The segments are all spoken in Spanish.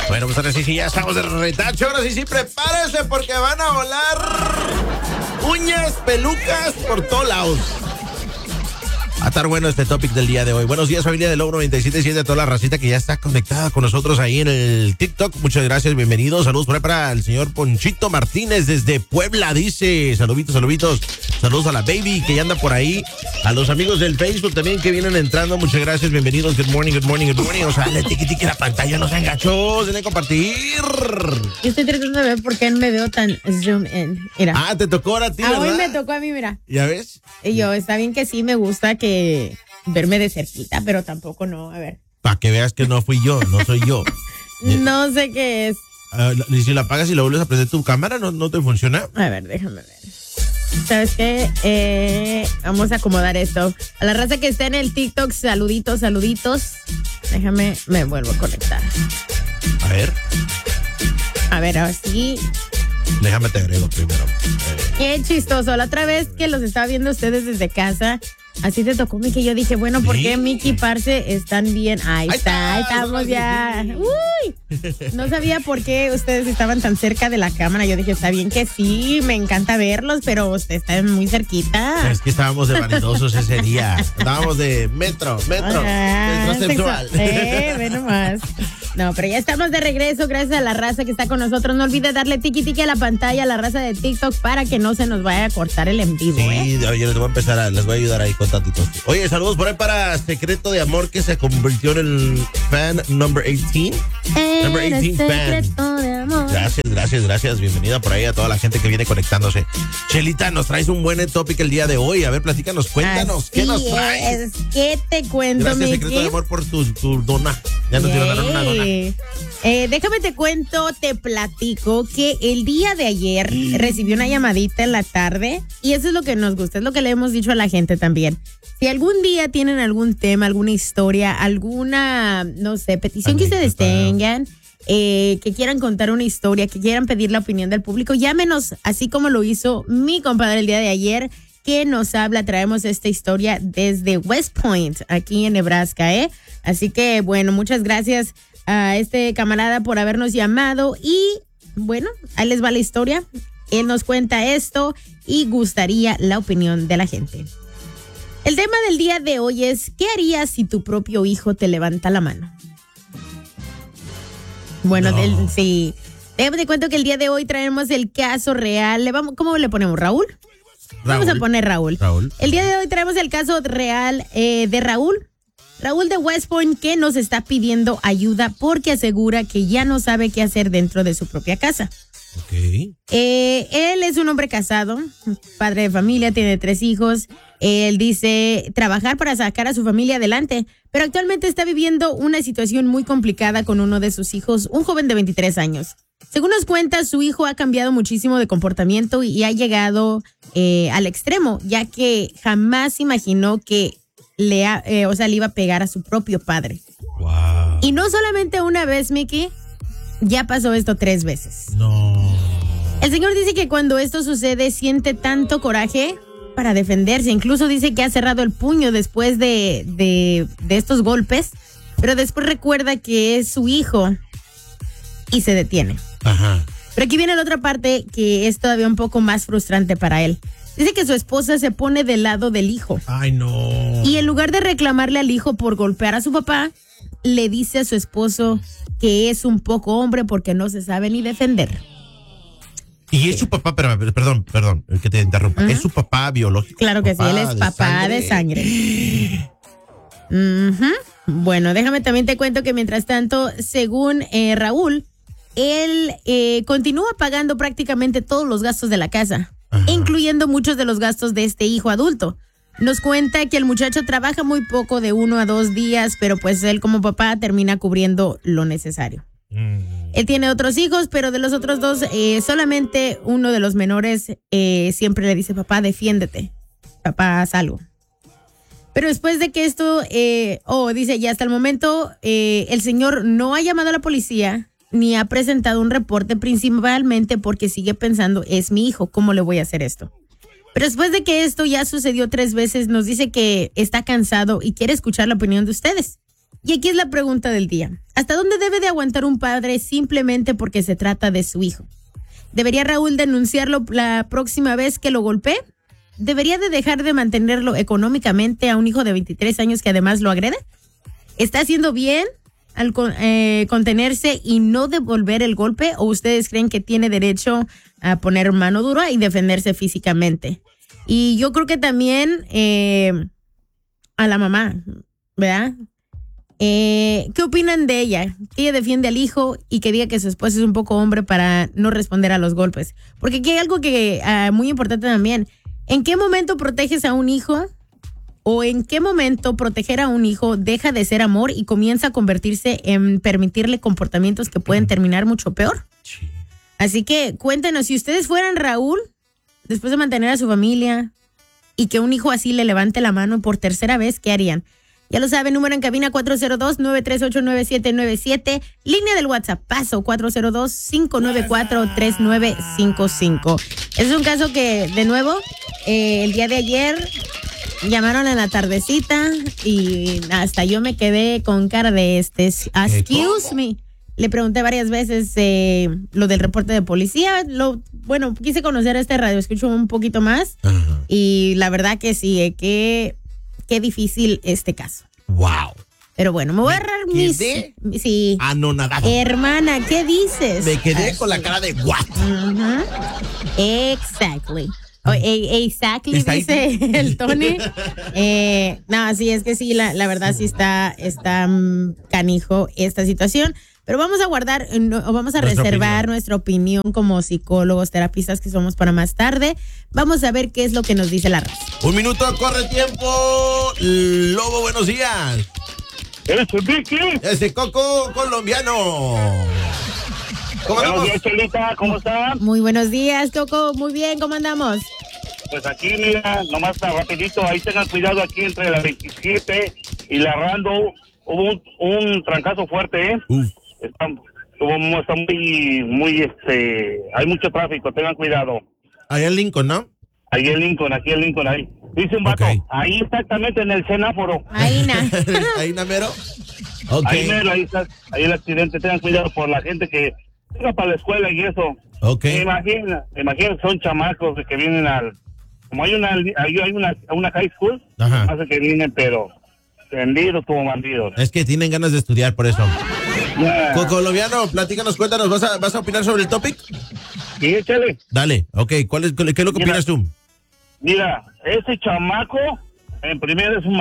Bueno, pues ahora sí, ya estamos de retacho. Ahora sí, prepárense porque van a volar uñas, pelucas por todos lados. Va a estar bueno este topic del día de hoy. Buenos días, familia de Lobo 97.7, a toda la racita que ya está conectada con nosotros ahí en el TikTok. Muchas gracias, bienvenidos. Saludos por ahí para el señor Ponchito Martínez desde Puebla, dice. Saluditos. Saludos a la baby que ya anda por ahí. A los amigos del Facebook también que vienen entrando. Muchas gracias, bienvenidos. Good morning. O sea, le tiqui la pantalla, no sean gachos. Denle compartir. Yo estoy tratando de ver por qué no me veo tan zoom in. Mira. Ah, te tocó ahora a ti, ¿verdad? Hoy me tocó a mí, mira. ¿Ya ves? Y yo, está bien que sí me gusta que verme de cerquita, pero tampoco no, a ver. Para que veas que no fui yo, no soy yo. No sé qué es. Y si la apagas y la vuelves a prender tu cámara, ¿no te funciona? A ver, déjame ver. ¿Sabes qué? Vamos a acomodar esto. A la raza que está en el TikTok, saluditos. Déjame, me vuelvo a conectar. A ver, ahora sí. Déjame te agrego primero. Qué chistoso. La otra vez que los estaba viendo ustedes desde casa, así te tocó, Miki. Yo dije, bueno, ¿por qué Miki y Parce están bien? Ahí estamos ya. Uy, no sabía por qué ustedes estaban tan cerca de la cámara. Yo dije, está bien que sí, me encanta verlos, pero ustedes están muy cerquita. Es que estábamos de vanidosos ese día. Estábamos de metro sexual. Ve nomás. No, pero ya estamos de regreso, gracias a la raza que está con nosotros. No olvide darle tiki a la pantalla a la raza de TikTok para que no se nos vaya a cortar el en vivo. Sí, oye, les voy a ayudar ahí con tantitos. Oye, saludos por ahí para Secreto de Amor, que se convirtió en el fan number 18. Number 18 fan. De amor. Gracias. Bienvenida por ahí a toda la gente que viene conectándose. Chelita, nos traes un buen topic el día de hoy. A ver, platícanos, cuéntanos, ¿qué nos traes? ¿Qué te cuento, Gracias, Miki? Secreto de Amor, por tu dona. Ya nos dieron una dona. Déjame te cuento, te platico que el día de ayer recibí una llamadita en la tarde y eso es lo que nos gusta, es lo que le hemos dicho a la gente también. Si algún día tienen algún tema, alguna historia, alguna, no sé, petición que ustedes tengan, que quieran contar una historia, que quieran pedir la opinión del público, llámenos, así como lo hizo mi compadre el día de ayer, que nos habla. Traemos esta historia desde West Point, aquí en Nebraska, Así que, bueno, muchas gracias a este camarada por habernos llamado y, bueno, ahí les va la historia. Él nos cuenta esto y gustaría la opinión de la gente. El tema del día de hoy es, ¿qué harías si tu propio hijo te levanta la mano? Bueno, No. sí. Déjame te cuento que el día de hoy traemos el caso real. ¿Cómo le ponemos? ¿Raúl? Vamos a poner Raúl. El día de hoy traemos el caso real de Raúl. Raúl de West Point, que nos está pidiendo ayuda porque asegura que ya no sabe qué hacer dentro de su propia casa. Ok. Él es un hombre casado, padre de familia, tiene 3 hijos. Él dice trabajar para sacar a su familia adelante, pero actualmente está viviendo una situación muy complicada con uno de sus hijos, un joven de 23 años. Según nos cuenta, su hijo ha cambiado muchísimo de comportamiento y ha llegado al extremo, ya que jamás imaginó que le iba a pegar a su propio padre. Wow. Y no solamente una vez, Miki, ya pasó esto 3 veces. No. El señor dice que cuando esto sucede siente tanto coraje para defenderse. Incluso dice que ha cerrado el puño después de estos golpes, pero después recuerda que es su hijo y se detiene. Ajá. Pero aquí viene la otra parte que es todavía un poco más frustrante para él. Dice que su esposa se pone del lado del hijo. Ay, no. Y en lugar de reclamarle al hijo por golpear a su papá, le dice a su esposo que es un poco hombre porque no se sabe ni defender. Y es su papá, perdón, que te interrumpa. ¿Es su papá biológico? Claro que sí, él es papá de sangre. Bueno, déjame también te cuento que mientras tanto, según Raúl, él continúa pagando prácticamente todos los gastos de la casa, incluyendo muchos de los gastos de este hijo adulto. Nos cuenta que el muchacho trabaja muy poco, de 1 a 2 días, pero pues él como papá termina cubriendo lo necesario. Él tiene otros hijos, pero de los otros 2, solamente uno de los menores siempre le dice, papá, defiéndete, papá, haz algo. Pero después de que esto, dice, ya hasta el momento, el señor no ha llamado a la policía ni ha presentado un reporte, principalmente porque sigue pensando, es mi hijo, ¿cómo le voy a hacer esto? Pero después de que esto ya sucedió 3 veces, nos dice que está cansado y quiere escuchar la opinión de ustedes. Y aquí es la pregunta del día. ¿Hasta dónde debe de aguantar un padre simplemente porque se trata de su hijo? ¿Debería Raúl denunciarlo la próxima vez que lo golpee? ¿Debería de dejar de mantenerlo económicamente a un hijo de 23 años que además lo agrede? ¿Está haciendo bien al contenerse y no devolver el golpe? ¿O ustedes creen que tiene derecho a poner mano dura y defenderse físicamente? Y yo creo que también a la mamá, ¿verdad? ¿Qué opinan de ella? Que ella defiende al hijo y que diga que su esposo es un poco hombre para no responder a los golpes. Porque aquí hay algo que muy importante también. ¿En qué momento proteges a un hijo? ¿O en qué momento proteger a un hijo deja de ser amor y comienza a convertirse en permitirle comportamientos que pueden terminar mucho peor? Sí. Así que cuéntenos, si ustedes fueran Raúl, después de mantener a su familia y que un hijo así le levante la mano por tercera vez, ¿qué harían? Ya lo saben, número en cabina 402-938-9797, línea del WhatsApp, paso 402-594-3955. Es un caso que, de nuevo, el día de ayer llamaron en la tardecita y hasta yo me quedé con cara de excuse me. Le pregunté varias veces lo del reporte de policía. Quise conocer este radio, escucho un poquito más. Uh-huh. Y la verdad que sí, qué difícil este caso. Wow. Pero bueno, me voy a agarrar mis... Sí. Anonadado. Hermana, ¿qué dices? Me quedé con la cara de what? Uh-huh. Exactly. Exactly, dice el Tony. No, sí, es que sí, la verdad sí está canijo esta situación. Pero vamos a reservar nuestra opinión como psicólogos, terapistas que somos para más tarde. Vamos a ver qué es lo que nos dice la raza. 1 minuto, corre tiempo. Lobo, buenos días. ¡Es Vicky! ¡Ese Coco colombiano! ¿Cómo andamos? Buenos días, Chelita, ¿cómo está? Muy buenos días, Coco. Muy bien, ¿cómo andamos? Pues aquí, mira, nomás está rapidito. Ahí tengan cuidado aquí entre la 27 y la Rando. Hubo un trancazo fuerte, ¿eh? Está muy, hay mucho tráfico, tengan cuidado. Ahí en Lincoln, ¿no? Aquí en Lincoln, ahí. Dice un vato, okay. Ahí exactamente en el semáforo. Ahí mero. Okay. Ahí mero, ahí está, ahí el accidente, tengan cuidado por la gente que venga para la escuela y eso. Okay. Imagina, son chamacos que vienen como hay una high school, hace que vienen, pero vendidos como bandidos. Es que tienen ganas de estudiar, por eso. Yeah. Colombiano, platícanos, cuéntanos, ¿vas a opinar sobre el topic? Sí, échale. Dale, ok, ¿qué es lo que opinas tú? Mira, ese chamaco, en primero es un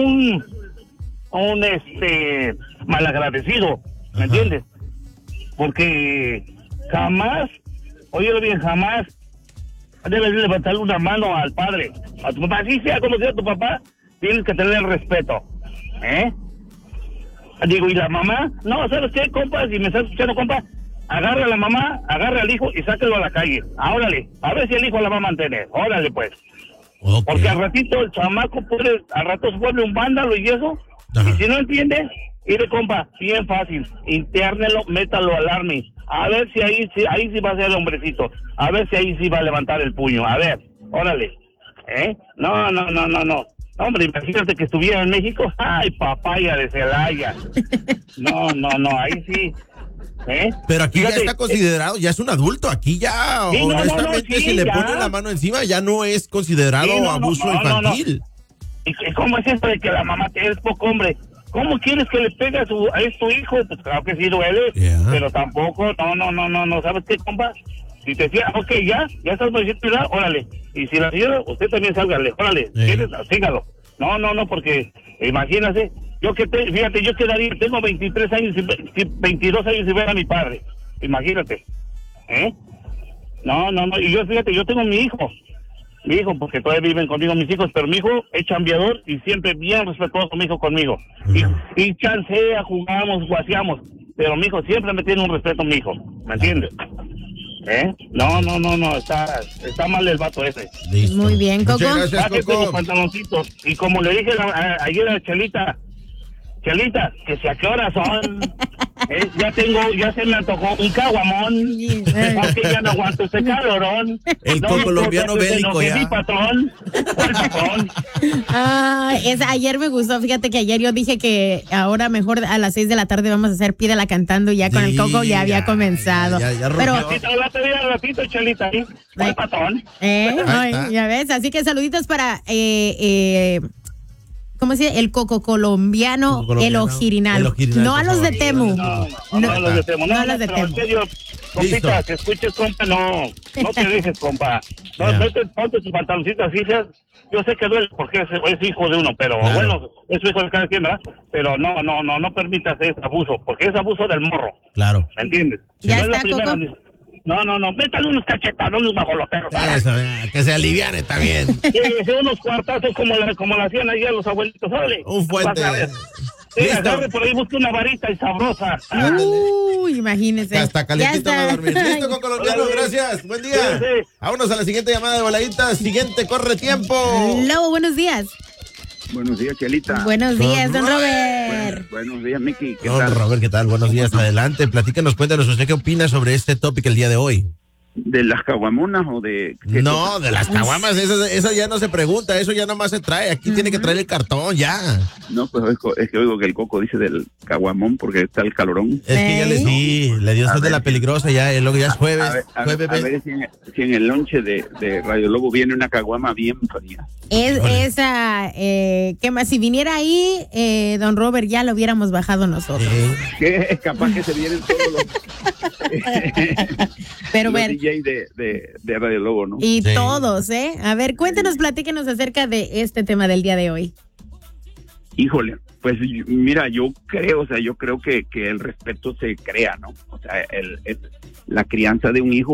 malagradecido, ¿me entiendes? Porque jamás, óyelo bien, jamás debes levantarle una mano al padre, a tu papá, así sea como sea tu papá, tienes que tener el respeto, ¿eh? Digo, ¿y la mamá? No, ¿sabes qué, compa? Si me estás escuchando, compa, agarra a la mamá, agarra al hijo y sáquelo a la calle. Órale, a ver si el hijo la va a mantener. Órale, pues. Okay. Porque al ratito el chamaco al rato se vuelve un vándalo y eso. Ajá. Y si no entiende, mire, compa, bien fácil. Internelo, métalo al army. A ver si ahí sí va a ser hombrecito. A ver si ahí sí va a levantar el puño. A ver, órale. No. Hombre, imagínate que estuviera en México. ¡Ay, papaya de Celaya! No, ahí sí. Pero aquí ya está considerado, ya es un adulto. Aquí ya, sí, honestamente, sí, si le pone la mano encima, ya no es considerado abuso infantil. ¿Y cómo es esto de que la mamá es poco hombre? ¿Cómo quieres que le pegue a tu hijo? Pues claro que sí duele, pero tampoco, no, ¿sabes qué, compa? Si te decía, ok, ya estás diciendo, órale. Y si la señora, usted también sálgale, órale, sígalo. No, porque imagínate, fíjate, yo quedaría, tengo 23 años, 22 años y ver a mi padre, imagínate, No, y yo, fíjate, yo tengo mi hijo, porque todavía viven conmigo mis hijos, pero mi hijo es chambeador y siempre bien respetuoso mi hijo conmigo. Y chancea, jugamos, guaseamos, pero mi hijo siempre me tiene un respeto, mi hijo, ¿me entiendes? No, está mal el vato ese. Listo. Muy bien, Coco. Muchas gracias, Coco. Los pantaloncitos. Y como le dije ayer a Chelita, que si a qué hora son. Ya se me antojó un caguamón, porque ya no aguanto este calorón. El colombiano bélico ya. Mi patrón, ¿cuál patrón? Ayer me gustó, fíjate que ayer yo dije que ahora mejor a las 6 de la tarde vamos a hacer Pídela cantando, ya con el Coco ya había comenzado. Pero ratito, Chelita, ahí. ¿Cuál patrón? Ya ves, así que saluditos para ¿cómo se dice? El Coco colombiano, el Ojirinal. No a los de Temu. No a los de Temu. No a los de Temu. Compita, que escuches, compa, no te dejes, compa. Ponte tus pantaloncitos fijas. Yo sé que duele porque es hijo de uno, pero bueno, es hijo de cada quien, ¿verdad? Pero no permitas ese abuso, porque es abuso del morro. Claro. ¿Me entiendes? Ya está, Coco. No, métale unos cachetadones bajo los perros. Eso, que se aliviane también. Sí, unos cuartazos como la hacían ahí a los abuelitos, ¿vale? Un fuerte. Sí, agarre por ahí, busca una varita y sabrosa. Imagínese. Hasta calentito va a dormir. Listo, con colombiano, gracias. Buen día. Sí. Vámonos a la siguiente llamada de voladita. Siguiente, corre tiempo. Lobo, buenos días. Buenos días, Chelita. Buenos días, don Robert. Buenos días, Miki. ¿Qué Don tal? Robert, ¿qué tal? Buenos días, adelante. Platícanos, cuéntanos, ¿usted qué opina sobre este tópico el día de hoy? ¿De las caguamonas o de...? No, de las caguamas, eso ya no se pregunta, eso ya nomás se trae. Aquí tiene que traer el cartón, ya. No, pues es que oigo que el Coco dice del caguamón porque está el calorón. Es que ya le dio usted de la peligrosa, ya luego ya es jueves. A ver si en el lonche de Radio Lobo viene una caguama bien fría. Esa, ¿qué más? Si viniera ahí, don Robert, ya lo hubiéramos bajado nosotros. Que es capaz que se vienen todos los... Pero los ver, DJ de Radio Lobo, ¿no? y Sí. todos, ¿eh? A ver, cuéntenos, platíquenos acerca de este tema del día de hoy. Híjole, pues mira, yo creo que el respeto se crea, ¿no? O sea, la crianza de un hijo